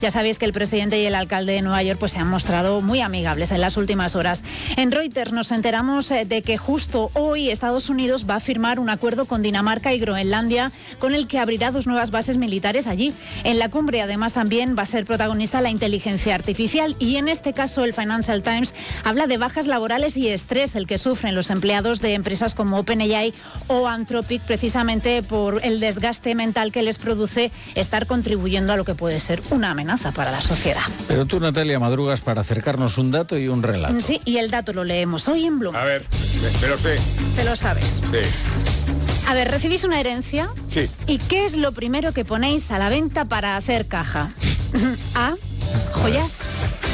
Ya sabéis que el presidente y el alcalde de Nueva York pues se han mostrado muy amigables en las últimas horas. En Reuters nos enteramos de que justo hoy Estados Unidos va a firmar un acuerdo con Dinamarca y Groenlandia con el que abrirá 2 nuevas bases militares allí. En la cumbre además también va a ser protagonista la inteligencia artificial y en este caso el Financial Times habla de bajas laborales y estrés el que sufren los empleados de empresas como OpenAI o Anthropic precisamente por el desgaste mental que les produce estar contribuyendo a lo que puede ser una amenaza para la sociedad. Pero tú, Natalia, madrugas para acercarnos un dato y un relato. Sí, y el dato lo leemos hoy en Bloomberg. A ver, me lo sé. Te lo sabes. Sí. A ver, recibís una herencia. Sí. ¿Y qué es lo primero que ponéis a la venta para hacer caja? A, joyas.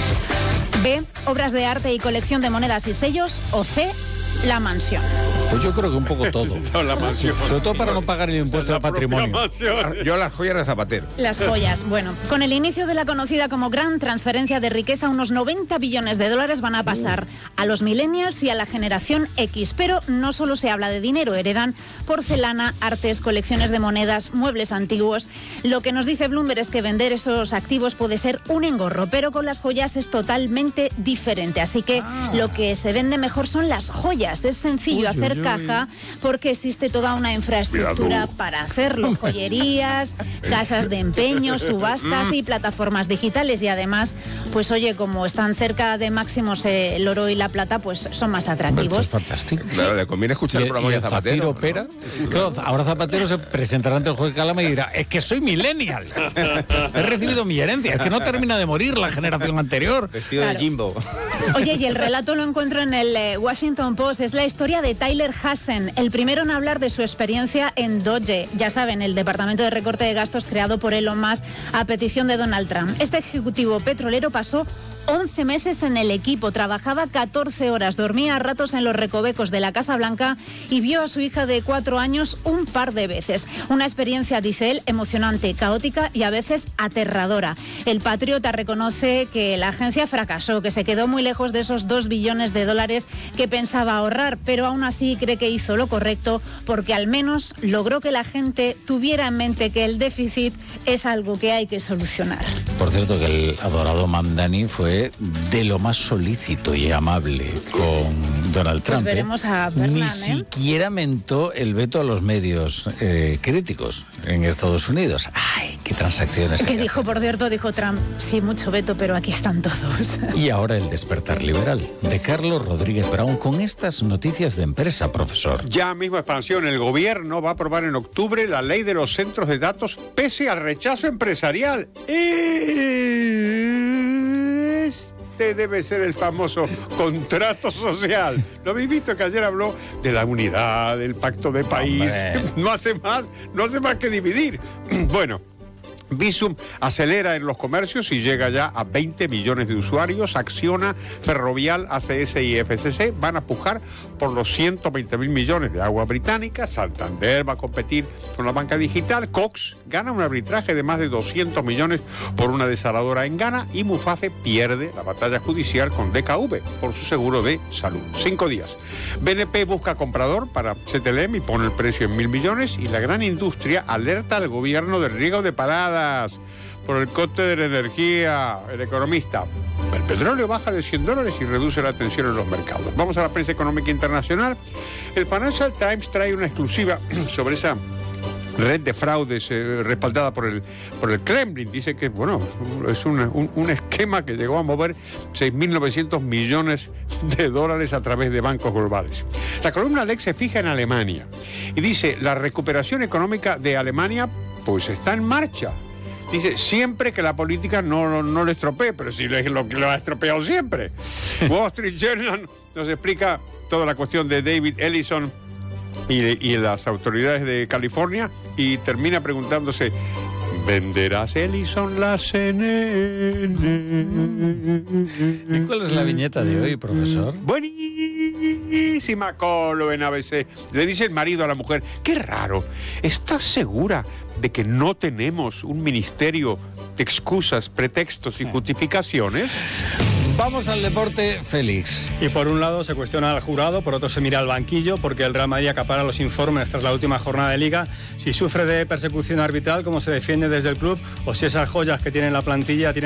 B, obras de arte y colección de monedas y sellos. O C, la mansión. Pues yo creo que un poco todo. No, la mansión. Sobre todo para no pagar el impuesto de patrimonio. Yo las joyas de Zapatero. Las joyas. Bueno, con el inicio de la conocida como gran transferencia de riqueza, unos 90 billones de dólares van a pasar a los millennials y a la generación X. Pero no solo se habla de dinero, heredan porcelana, artes, colecciones de monedas, muebles antiguos. Lo que nos dice Bloomberg es que vender esos activos puede ser un engorro, pero con las joyas es totalmente diferente. Así que lo que se vende mejor son las joyas. Es sencillo hacer caja porque existe toda una infraestructura para hacerlo. Joyerías, casas de empeño, subastas y plataformas digitales. Y además, pues oye, como están cerca de máximos el oro y la plata, pues son más atractivos. Esto es fantástico. Claro, le conviene escuchar el programa de Zapatero. Opera. ¿No? Claro, ahora Zapatero se presentará ante el juez de Calama y dirá: es que soy millennial. He recibido mi herencia. Es que no termina de morir la generación anterior. Vestido de Jimbo. Oye, y el relato lo encuentro en el Washington Post. Es la historia de Tyler Hassen, el primero en hablar de su experiencia en Doge. Ya saben, el departamento de recorte de gastos creado por Elon Musk a petición de Donald Trump. Este ejecutivo petrolero pasó 11 meses en el equipo, trabajaba 14 horas, dormía a ratos en los recovecos de la Casa Blanca y vio a su hija de 4 años un par de veces. Una experiencia, dice él, emocionante, caótica y a veces aterradora. El patriota reconoce que la agencia fracasó, que se quedó muy lejos de esos 2 billones de dólares que pensaba ahorrar, pero aún así cree que hizo lo correcto porque al menos logró que la gente tuviera en mente que el déficit es algo que hay que solucionar. Por cierto, que el adorado Mamdani fue de lo más solícito y amable con Donald Trump. Pues veremos a Bernard, Ni siquiera mentó el veto a los medios críticos en Estados Unidos. ¡Ay, qué transacciones! Que dijo, por cierto, dijo Trump, sí, mucho veto, pero aquí están todos. Y ahora el despertar liberal de Carlos Rodríguez Brown con estas noticias de empresa, profesor. Ya mismo expansión. El gobierno va a aprobar en octubre la ley de los centros de datos pese al rechazo empresarial. Este debe ser el famoso contrato social. Lo habéis visto que ayer habló de la unidad, del pacto de país. No hace más que dividir. Bueno. Bizum acelera en los comercios y llega ya a 20 millones de usuarios. Acciona, Ferrovial, ACS y FCC van a pujar por los 120.000 millones de agua británica. Santander va a competir con la banca digital. Cox gana un arbitraje de más de 200 millones por una desaladora en Ghana. Y Muface pierde la batalla judicial con DKV por su seguro de salud. 5 días. BNP busca comprador para CTLM y pone el precio en 1.000 millones. Y la gran industria alerta al gobierno del riesgo de paradas por el coste de la energía. El economista: el petróleo baja de $100 y reduce la tensión en los mercados. Vamos a la prensa económica internacional. El Financial Times trae una exclusiva sobre esa red de fraudes respaldada por el Kremlin. Dice que, bueno, es un esquema que llegó a mover 6.900 millones de dólares a través de bancos globales. La columna Lex se fija en Alemania y dice: la recuperación económica de Alemania pues está en marcha. Dice, siempre que la política no lo estropee, pero si es lo que lo ha estropeado siempre. Wall Street Journal nos explica toda la cuestión de David Ellison y las autoridades de California y termina preguntándose: ¿venderás Ellison la CNN? ¿Y cuál es la viñeta de hoy, profesor? Buenísima, Colo en ABC. Le dice el marido a la mujer: qué raro, ¿estás segura de que no tenemos un ministerio de excusas, pretextos y justificaciones? Vamos al deporte, Félix. Y por un lado se cuestiona al jurado, por otro se mira al banquillo, porque el Real Madrid acapara los informes tras la última jornada de Liga, si sufre de persecución arbitral, cómo se defiende desde el club, o si esas joyas que tiene en la plantilla tienen